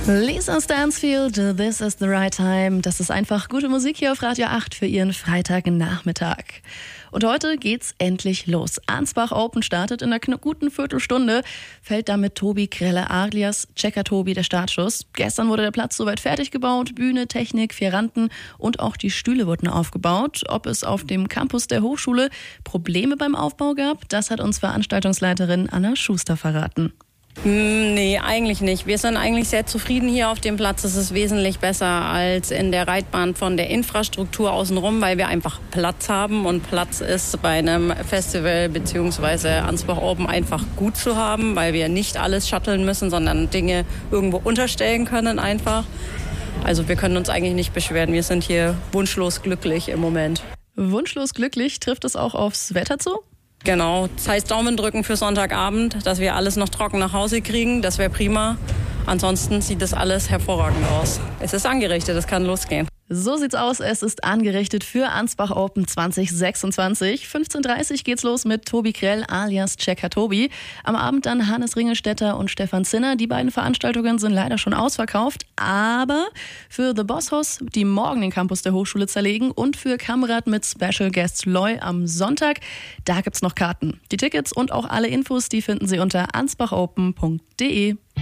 Lisa Stansfield, This is the right time. Das ist einfach gute Musik hier auf Radio 8 für Ihren Freitagnachmittag. Und heute geht's endlich los. Ansbach Open startet in einer guten Viertelstunde. Fällt damit Tobi Grelle alias Checker Tobi der Startschuss. Gestern wurde der Platz soweit fertig gebaut. Bühne, Technik, 4 Ranten und auch die Stühle wurden aufgebaut. Ob es auf dem Campus der Hochschule Probleme beim Aufbau gab, das hat uns Veranstaltungsleiterin Anna Schuster verraten. Nee, eigentlich nicht. Wir sind eigentlich sehr zufrieden hier auf dem Platz. Es ist wesentlich besser als in der Reitbahn von der Infrastruktur außenrum, weil wir einfach Platz haben. Und Platz ist bei einem Festival bzw. Ansbach Open einfach gut zu haben, weil wir nicht alles shutteln müssen, sondern Dinge irgendwo unterstellen können einfach. Also wir können uns eigentlich nicht beschweren. Wir sind hier wunschlos glücklich im Moment. Wunschlos glücklich, trifft es auch aufs Wetter zu? Genau, das heißt Daumen drücken für Sonntagabend, dass wir alles noch trocken nach Hause kriegen, das wäre prima. Ansonsten sieht das alles hervorragend aus. Es ist angerichtet, es kann losgehen. So sieht's aus, es ist angerichtet für Ansbach Open 2026. 15:30 Uhr geht's los mit Tobi Grell alias Checker Tobi. Am Abend dann Hannes Ringelstetter und Stefan Zinner. Die beiden Veranstaltungen sind leider schon ausverkauft, aber für The Boss Hoss, die morgen den Campus der Hochschule zerlegen, und für Kamerad mit Special Guest Loy am Sonntag, da gibt's noch Karten. Die Tickets und auch alle Infos, die finden Sie unter ansbachopen.de.